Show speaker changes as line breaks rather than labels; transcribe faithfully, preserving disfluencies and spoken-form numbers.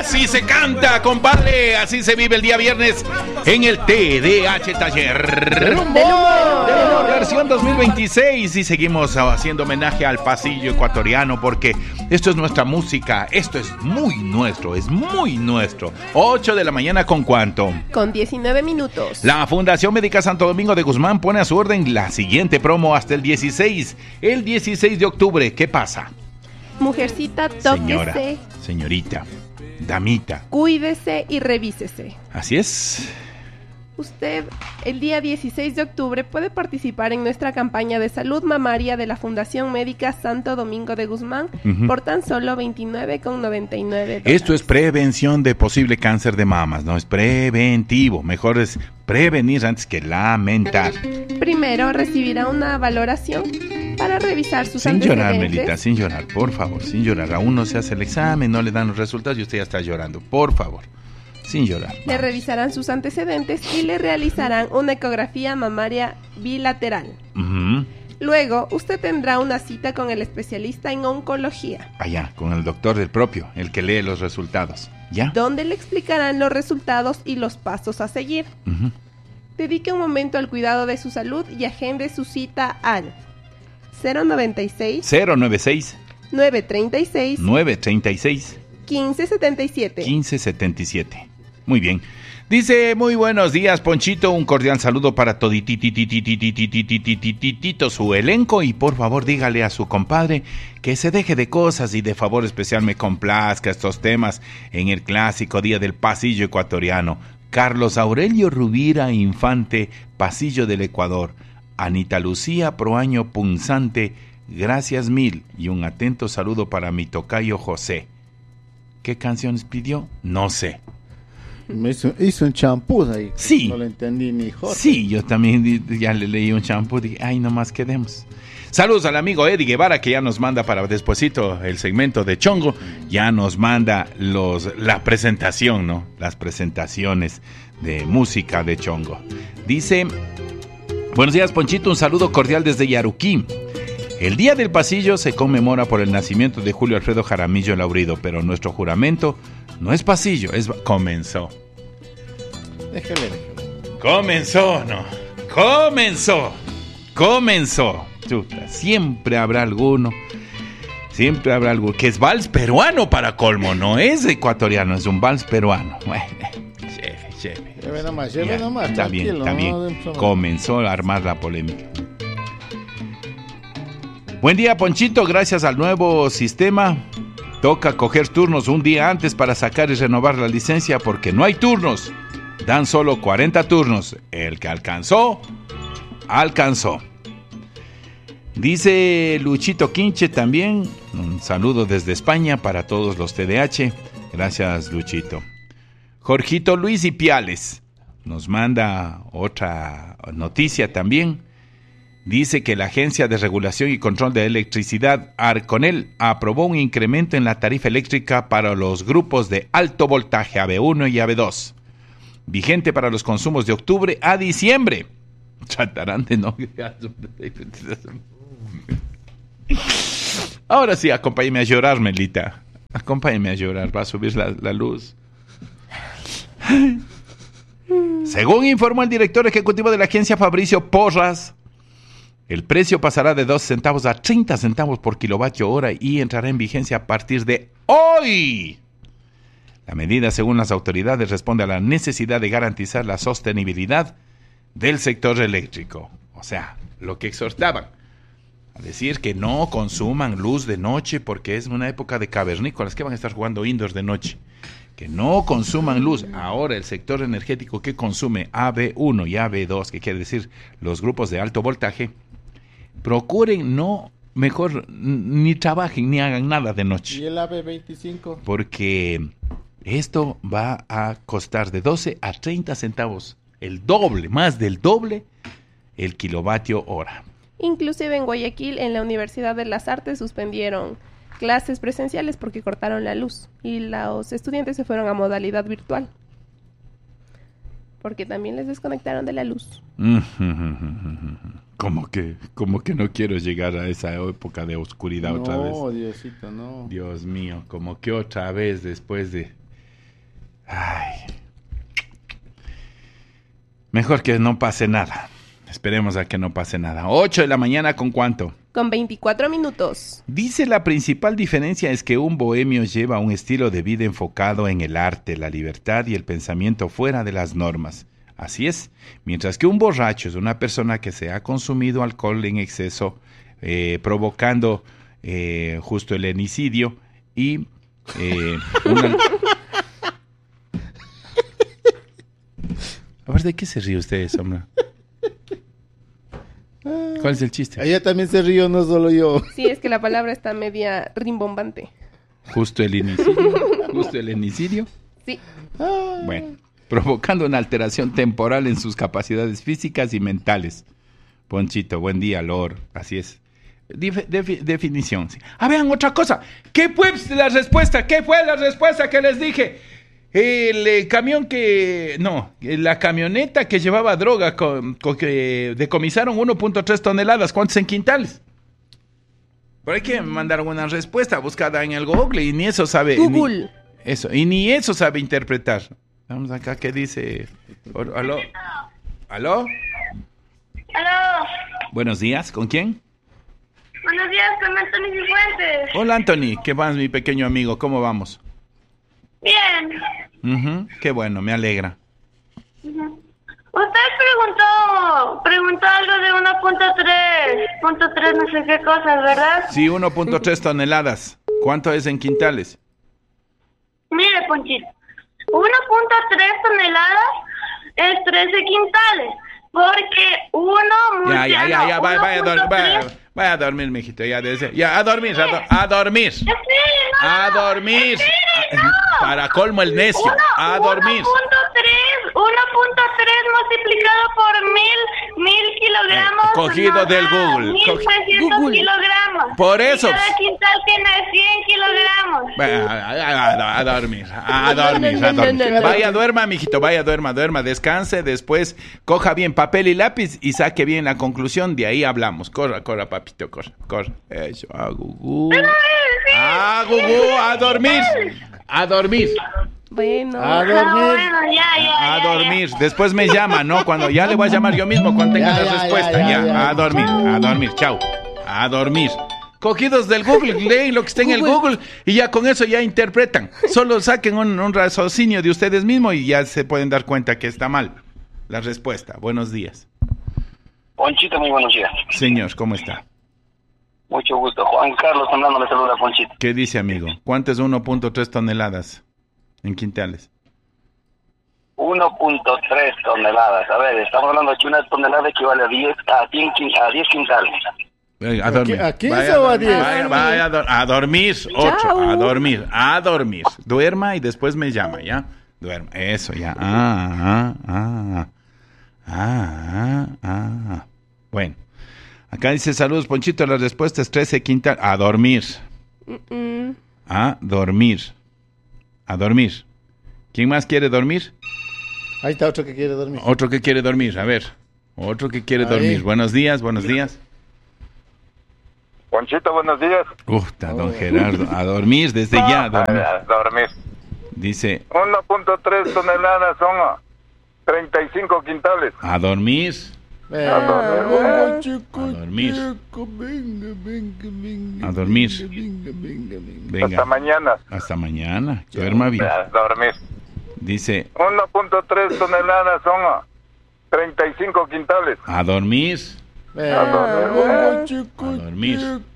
Así se canta, compadre. Así se vive el día viernes en el T D H Taller
Del humor.
Del humor, versión dos mil veintiséis. Y seguimos haciendo homenaje al pasillo ecuatoriano porque esto es nuestra música. Esto es muy nuestro, es muy nuestro. ocho de la mañana, ¿con cuánto?
Con diecinueve minutos.
La Fundación Médica Santo Domingo de Guzmán pone a su orden la siguiente promo hasta el dieciséis. El dieciséis de octubre, ¿qué pasa?
Mujercita, tóquese.
Señora, señorita, damita.
Cuídese y revísese.
Así es.
Usted, el día dieciséis de octubre, puede participar en nuestra campaña de salud mamaria de la Fundación Médica Santo Domingo de Guzmán uh-huh. por tan solo veintinueve con noventa y nueve dólares.
Esto es prevención de posible cáncer de mamas, no es preventivo. Mejor es prevenir antes que lamentar.
Primero recibirá una valoración para revisar sus
sin
antecedentes.
Sin llorar, Melita, sin llorar, por favor, sin llorar. Aún no se hace el examen, no le dan los resultados y usted ya está llorando, por favor. Sin llorar.
Le
Vamos.
revisarán sus antecedentes y le realizarán una ecografía mamaria bilateral.
Uh-huh.
Luego, usted tendrá una cita con el especialista en oncología.
Allá, con el doctor del propio, el que lee los resultados. ¿Ya?
Donde le explicarán los resultados y los pasos a seguir.
Uh-huh.
Dedique un momento al cuidado de su salud y agende su cita al cero noventa y seis
cero noventa y seis
nueve treinta y seis
nueve treinta y seis
quince setenta y siete
quince setenta y siete. Muy bien. Dice, muy buenos días, Ponchito, un cordial saludo para toditititititititititititito su elenco y por favor dígale a su compadre que se deje de cosas y de favor especial me complazca estos temas en el clásico Día del Pasillo Ecuatoriano. Carlos Aurelio Rubira Infante, Pasillo del Ecuador. Anita Lucía Proaño Punzante, gracias mil y un atento saludo para mi tocayo José. ¿Qué canciones pidió? No sé.
Me hizo, hizo un champú ahí.
Sí.
No lo entendí ni Jorge.
Sí, yo también ya le leí un champú. Dije, ay, nomás quedemos. Saludos al amigo Eddie Guevara que ya nos manda para despuesito el segmento de Chongo. Ya nos manda los la presentación, ¿no? Las presentaciones de música de Chongo. Dice, buenos días, Ponchito, un saludo cordial desde Yaruquí. El Día del Pasillo se conmemora por el nacimiento de Julio Alfredo Jaramillo Laurido, pero nuestro juramento no es pasillo, es... Comenzó.
Déjale, déjale.
Comenzó, no. Comenzó. Comenzó. Chuta, siempre habrá alguno. Siempre habrá algo. Que es vals peruano para colmo. No es ecuatoriano, es un vals peruano. Bueno, chefe, chefe.
Lleve nomás, lleve nomás.
Está bien, está bien. No, comenzó a armar la polémica. Buen día, Ponchito. Gracias al nuevo sistema. Toca coger turnos un día antes para sacar y renovar la licencia porque no hay turnos. Dan solo cuarenta turnos. El que alcanzó, alcanzó. Dice Luchito Quinche también. Un saludo desde España para todos los T D H. Gracias, Luchito. Jorgito Luis Ipiales nos manda otra noticia también. Dice que la Agencia de Regulación y Control de Electricidad, Arconel, aprobó un incremento en la tarifa eléctrica para los grupos de alto voltaje A B uno y A B dos, vigente para los consumos de octubre a diciembre. Tratarán de no... Ahora sí, acompáñeme a llorar, Melita. Acompáñeme a llorar, va a subir la, la luz. Según informó el director ejecutivo de la agencia, Fabricio Porras, el precio pasará de dos centavos a treinta centavos por kilovatio hora y entrará en vigencia a partir de hoy. La medida, según las autoridades, responde a la necesidad de garantizar la sostenibilidad del sector eléctrico. O sea, lo que exhortaban a decir que no consuman luz de noche porque es una época de cavernícolas que van a estar jugando indoors de noche. Que no consuman luz. Ahora el sector energético que consume A B uno y A B dos, que quiere decir los grupos de alto voltaje, procuren no, mejor ni trabajen ni hagan nada de noche.
¿Y el A B veinticinco?
Porque esto va a costar de doce a treinta centavos, el doble, más del doble, el kilovatio hora.
Inclusive en Guayaquil, en la Universidad de las Artes, suspendieron clases presenciales porque cortaron la luz y los estudiantes se fueron a modalidad virtual porque también les desconectaron de la luz.
Como que, como que no quiero llegar a esa época de oscuridad
no,
otra vez.
No, Diosito, no.
Dios mío, como que otra vez después de Ay. Mejor que no pase nada. Esperemos a que no pase nada. ocho de la mañana, ¿con cuánto?
Con veinticuatro minutos.
Dice la principal diferencia es que un bohemio lleva un estilo de vida enfocado en el arte, la libertad y el pensamiento fuera de las normas. Así es, mientras que un borracho es una persona que se ha consumido alcohol en exceso, eh, provocando eh, justo el enicidio y eh, una... A ver, ¿de qué se ríe usted, Sombra? ¿Cuál es el chiste?
Ella también se rió, no solo yo.
Sí, es que la palabra está media rimbombante.
Justo el enicidio. Justo el enicidio.
Sí.
Bueno, provocando una alteración temporal en sus capacidades físicas y mentales. Ponchito, buen día, Lord. Así es. Dif- defi- definición. Sí. Ah, vean, otra cosa. ¿Qué fue la respuesta? ¿Qué fue la respuesta que les dije? El eh, camión que... No, eh, la camioneta que llevaba droga con, con que decomisaron uno punto tres toneladas. ¿Cuántos en quintales? Pero hay que mandar una respuesta buscada en el Google y ni eso sabe...
Google.
Ni, eso, y ni eso sabe interpretar. Vamos acá, ¿qué dice? Or- ¿Aló? ¿Aló?
Aló,
Buenos días, ¿con quién?
buenos días, con Anthony Cifuentes.
Hola, Anthony, ¿qué más, mi pequeño amigo? ¿Cómo vamos?
Bien.
Ujú, qué bueno, me alegra.
Usted preguntó, preguntó algo de uno punto tres, punto tres no sé qué cosas, ¿verdad?
Sí, uno punto tres toneladas. ¿Cuánto es en quintales?
Mire, Ponchito, uno punto tres toneladas es trece quintales, porque uno
Ya, ya, ya, ya, vaya, vaya, a dormir, vaya,
uno punto tres
vaya a dormir, mijito, ya, de ese- ya, a dormir, a, do- a dormir,
Espere, no,
a
no,
dormir,
espere, no.
para colmo el necio,
Uno-
a dormir.
uno punto tres, uno punto tres multiplicado por mil, mil kilogramos.
Eh, cogido
nos
del
da
Google,
mil
cogi-
trescientos
Google.
kilogramos.
Por
Y
eso.
cada quintal tiene cien kilogramos.
Vaya, A, a- a dormir, a dormir,
no,
a
no,
dormir.
no, no.
Vaya, duerma, mijito, vaya, duerma, duerma, descanse, después coja bien papel y lápiz y saque bien la conclusión, de ahí hablamos. Corra, corra, papito, corra, corra. Eso, a gugú. A gugú, a dormir, a dormir,
Bueno.
A
Ah,
dormir.
bueno, ya, ya,
a
ya,
dormir. Después me llama, ¿no? Cuando ya le voy a llamar yo mismo, cuando tenga
Ya,
la
ya,
respuesta.
ya,
Ya,
ya, ya.
a dormir, a dormir, chao. A dormir. Cogidos del Google, leen lo que está en el Google y ya con eso ya interpretan. Solo saquen un, un raciocinio de ustedes mismos y ya se pueden dar cuenta que está mal la respuesta. Buenos días.
Ponchito, muy buenos días.
Señor, ¿cómo está?
Mucho gusto. Juan Carlos Fernando le saluda a Ponchito.
¿Qué dice, amigo? ¿Cuánto es uno punto tres toneladas en quintales?
uno punto tres toneladas. A ver, estamos hablando de que una tonelada equivale a diez, a cien, quin- a diez quintales.
Eh, A
¿A
dormir.
qué- a quince
Vaya
o a
dormir,
diez?
Vaya, vaya a, dor- a dormir. Otro.
Chao.
A dormir. A dormir. Duerma y después me llama, ¿ya? Duerma. Eso, ya. Ah, ah, ah. Ah, ah, ah. Bueno. Acá dice, saludos, Ponchito. La respuesta es trece quintal. A dormir.
Mm-mm.
A dormir. A dormir. ¿Quién más quiere dormir?
Ahí está otro que quiere dormir.
Otro que quiere dormir. A ver. Otro que quiere
Ahí.
dormir. Buenos días, buenos días.
Ponchito, buenos días.
Uf, está don Gerardo. A dormir desde ya. A dormir.
A dormir.
Dice,
uno punto tres toneladas son treinta y cinco quintales.
a dormir.
Ven,
Ah.
venga, chico,
A dormir.
chico, venga, venga, venga,
A dormir.
venga, venga, venga.
Venga,
mañana.
hasta mañana. Duerma bien.
A dormir.
Dice,
uno punto tres toneladas son treinta y cinco quintales.
a dormir.
Venga, chico,
A dormir.
chico.